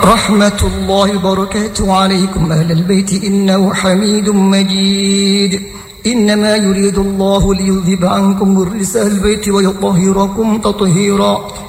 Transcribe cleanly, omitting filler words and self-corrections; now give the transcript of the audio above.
رحمة الله وبركاته عليكم أهل البيت إنه حميد مجيد إنما يريد الله ليذهب عنكم الرجس أهل البيت ويطهركم تطهيرا